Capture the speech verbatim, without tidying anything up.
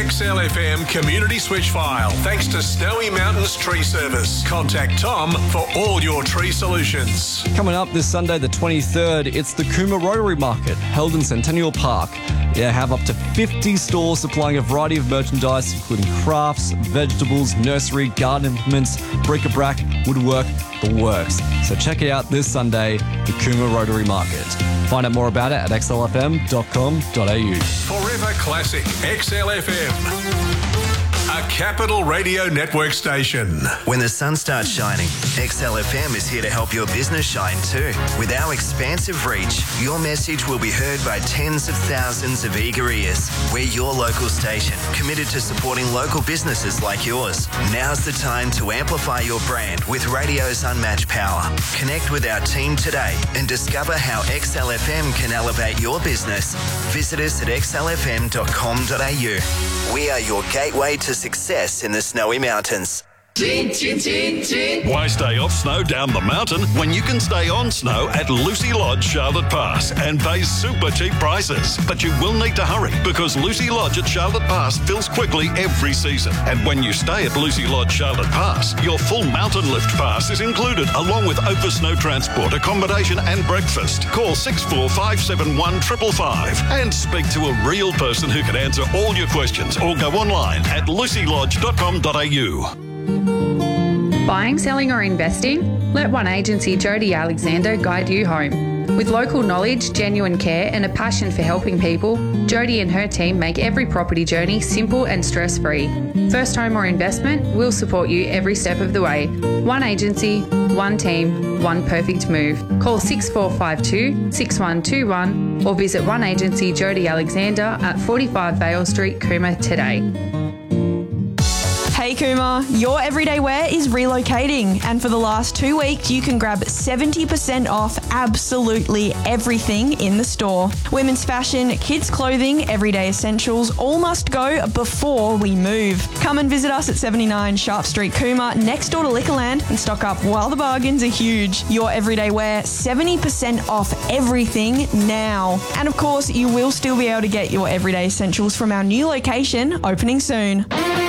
X L F M Community Switch File thanks to Snowy Mountains Tree Service. Contact Tom for all your tree solutions. Coming up this Sunday the twenty-third, it's the Cooma Rotary Market held in Centennial Park. They have up to fifty stores supplying a variety of merchandise, including crafts, vegetables, nursery, garden implements, bric-a-brac, woodwork, the works. So check it out this Sunday, the Cooma Rotary Market. Find out more about it at x l f m dot com dot a u. Forever Classic X L F M, a Capital Radio Network station. When the sun starts shining, X L F M is here to help your business shine too. With our expansive reach, your message will be heard by tens of thousands of eager ears. We're your local station, committed to supporting local businesses like yours. Now's the time to amplify your brand with radio's unmatched power. Connect with our team today and discover how X L F M can elevate your business. Visit us at x l f m dot com dot a u. We are your gateway to success in the Snowy Mountains. Chin, chin, chin, chin. Why stay off snow down the mountain when you can stay on snow at Lucy Lodge, Charlotte Pass and pay super cheap prices? But you will need to hurry because Lucy Lodge at Charlotte Pass fills quickly every season. And when you stay at Lucy Lodge, Charlotte Pass, your full mountain lift pass is included along with over snow transport, accommodation and breakfast. Call six four five seven one five five five and speak to a real person who can answer all your questions or go online at lucy lodge dot com dot a u. Buying, selling or investing? Let One Agency Jody Alexander guide you home. With local knowledge, genuine care and a passion for helping people, Jody and her team make every property journey simple and stress-free. First home or investment, we'll support you every step of the way. One agency, one team, one perfect move. Call six four five two, six one two one or visit One Agency Jody Alexander at forty-five Vale Street, Cooma today. Hey Cooma, your everyday wear is relocating, and for the last two weeks you can grab seventy percent off absolutely everything in the store. Women's fashion, kids clothing, everyday essentials all must go before we move. Come and visit us at seventy-nine Sharp Street, Cooma, next door to Liquorland, and stock up while the bargains are huge. Your everyday wear, seventy percent off everything now. And of course, you will still be able to get your everyday essentials from our new location opening soon.